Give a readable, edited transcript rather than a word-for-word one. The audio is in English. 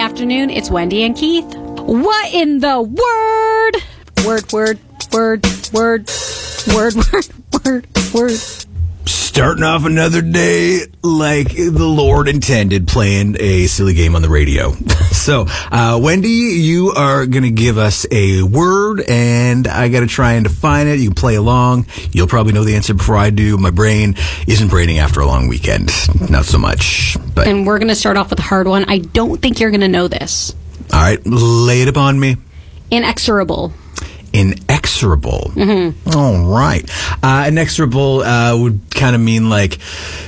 afternoon. It's Wendy and Keith. What in the word? Word. Starting off another day like the Lord intended, playing a silly game on the radio. So, Wendy, you are going to give us a word, and I got to try and define it. You can play along. You'll probably know the answer before I do. My brain isn't braining after a long weekend. Not so much. But And we're going to start off with a hard one. I don't think you're going to know this. all right, lay it upon me. Inexorable. Inexorable. Mm-hmm. All right. Inexorable would kind of mean like